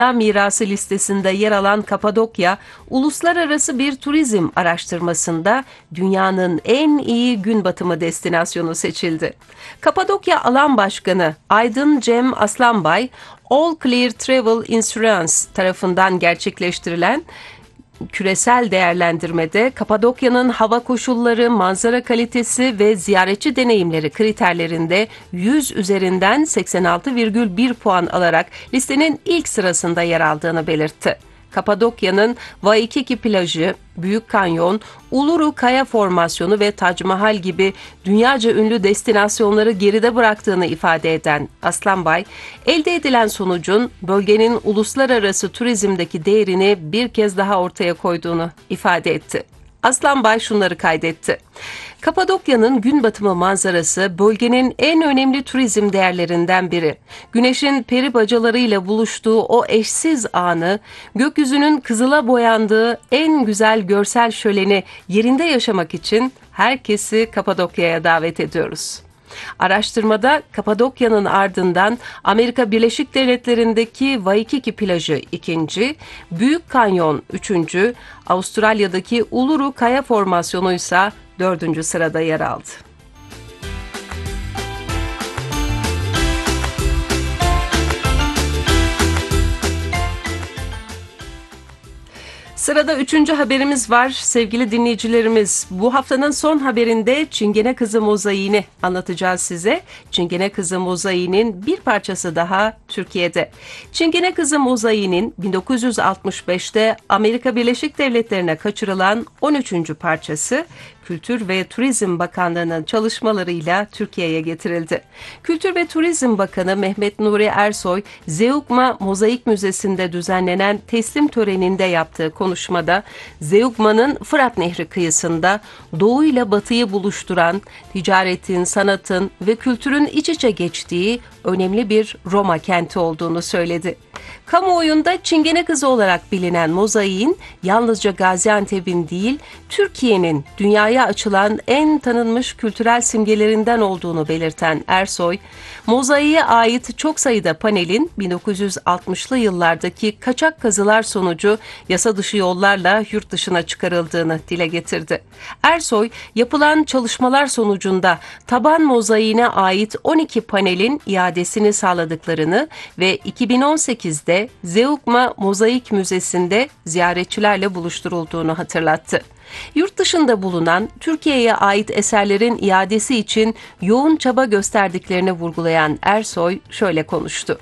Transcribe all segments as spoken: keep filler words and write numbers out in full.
Mirası listesinde yer alan Kapadokya, uluslararası bir turizm araştırmasında dünyanın en iyi gün batımı destinasyonu seçildi. Kapadokya Alan Başkanı Aydın Cem Aslanbay, All Clear Travel Insurance tarafından gerçekleştirilen küresel değerlendirmede Kapadokya'nın hava koşulları, manzara kalitesi ve ziyaretçi deneyimleri kriterlerinde yüz üzerinden seksen altı virgül bir puan alarak listenin ilk sırasında yer aldığını belirtti. Kapadokya'nın Waikiki plajı, Büyük Kanyon, Uluru Kaya Formasyonu ve Tac Mahal gibi dünyaca ünlü destinasyonları geride bıraktığını ifade eden Aslanbay, elde edilen sonucun bölgenin uluslararası turizmdeki değerini bir kez daha ortaya koyduğunu ifade etti. Aslanbay şunları kaydetti. Kapadokya'nın gün batımı manzarası bölgenin en önemli turizm değerlerinden biri. Güneşin peri bacalarıyla buluştuğu o eşsiz anı, gökyüzünün kızıla boyandığı en güzel görsel şöleni yerinde yaşamak için herkesi Kapadokya'ya davet ediyoruz. Araştırmada Kapadokya'nın ardından Amerika Birleşik Devletleri'ndeki Waikiki plajı ikinci, Büyük Kanyon üçüncü, Avustralya'daki Uluru Kaya Formasyonu ise dördüncü sırada yer aldı. Sırada üçüncü haberimiz var sevgili dinleyicilerimiz. Bu haftanın son haberinde Çingene Kızı mozaiğini anlatacağız size. Çingene Kızı mozaiğinin bir parçası daha Türkiye'de. Çingene Kızı mozaiğinin bin dokuz yüz altmış beşte Amerika Birleşik Devletleri'ne kaçırılan on üçüncü parçası Kültür ve Turizm Bakanlığı'nın çalışmalarıyla Türkiye'ye getirildi. Kültür ve Turizm Bakanı Mehmet Nuri Ersoy, Zeugma Mozaik Müzesi'nde düzenlenen teslim töreninde yaptığı konuşmada, Zeugma'nın Fırat Nehri kıyısında Doğu ile Batı'yı buluşturan, ticaretin, sanatın ve kültürün iç içe geçtiği önemli bir Roma kenti olduğunu söyledi. Kamuoyunda Çingene Kızı olarak bilinen mozaiğin yalnızca Gaziantep'in değil, Türkiye'nin dünyaya açılan en tanınmış kültürel simgelerinden olduğunu belirten Ersoy, mozaiğe ait çok sayıda panelin bin dokuz yüz altmışlı yıllardaki kaçak kazılar sonucu yasa dışı yollarla yurt dışına çıkarıldığını dile getirdi. Ersoy, yapılan çalışmalar sonucunda taban mozaiğine ait on iki panelin iadesini sağladıklarını ve iki bin on sekizde Zeugma Mozaik Müzesi'nde ziyaretçilerle buluşturulduğunu hatırlattı. Yurt dışında bulunan Türkiye'ye ait eserlerin iadesi için yoğun çaba gösterdiklerini vurgulayan Ersoy şöyle konuştu.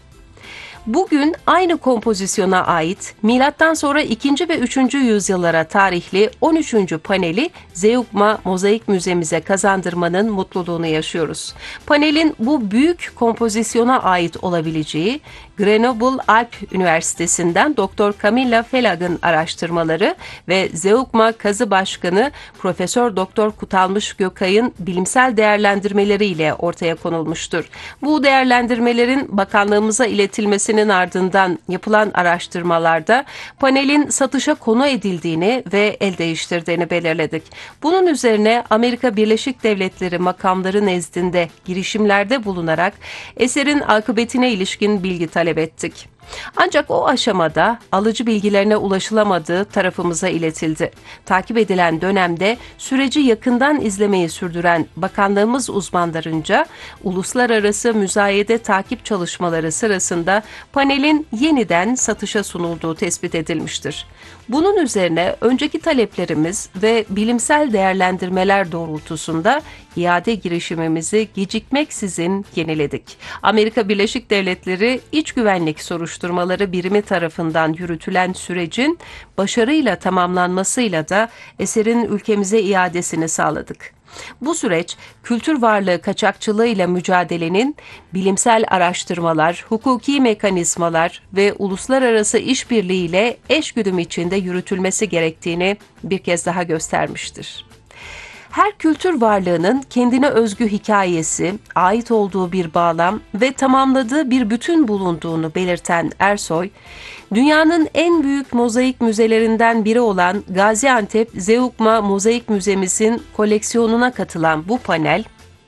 Bugün aynı kompozisyona ait milattan sonra ikinci ve üçüncü yüzyıllara tarihli on üçüncü paneli Zeugma Mozaik Müzemize kazandırmanın mutluluğunu yaşıyoruz. Panelin bu büyük kompozisyona ait olabileceği Grenoble Alp Üniversitesi'nden Doktor Camilla Felag'ın araştırmaları ve Zeugma Kazı Başkanı Profesör Doktor Kutalmış Gökay'ın bilimsel değerlendirmeleriyle ortaya konulmuştur. Bu değerlendirmelerin bakanlığımıza iletilmesinin ardından yapılan araştırmalarda panelin satışa konu edildiğini ve el değiştirdiğini belirledik. Bunun üzerine Amerika Birleşik Devletleri makamları nezdinde girişimlerde bulunarak eserin akıbetine ilişkin bilgi talep ettik. Ancak o aşamada alıcı bilgilerine ulaşılamadığı tarafımıza iletildi. Takip edilen dönemde süreci yakından izlemeyi sürdüren bakanlığımız uzmanlarınca uluslararası müzayede takip çalışmaları sırasında panelin yeniden satışa sunulduğu tespit edilmiştir. Bunun üzerine önceki taleplerimiz ve bilimsel değerlendirmeler doğrultusunda iade girişimimizi gecikmeksizin yeniledik. Amerika Birleşik Devletleri İç Güvenlik Soruşturmaları Birimi tarafından yürütülen sürecin başarıyla tamamlanmasıyla da eserin ülkemize iadesini sağladık. Bu süreç, kültür varlığı kaçakçılığıyla mücadelenin bilimsel araştırmalar, hukuki mekanizmalar ve uluslararası işbirliğiyle eşgüdüm içinde yürütülmesi gerektiğini bir kez daha göstermiştir. Her kültür varlığının kendine özgü hikayesi, ait olduğu bir bağlam ve tamamladığı bir bütün bulunduğunu belirten Ersoy, dünyanın en büyük mozaik müzelerinden biri olan Gaziantep Zeugma Mozaik Müzemizin koleksiyonuna katılan bu panel,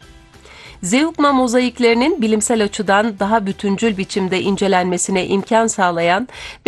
Zeugma mozaiklerinin bilimsel açıdan daha bütüncül biçimde incelenmesine imkan sağlayan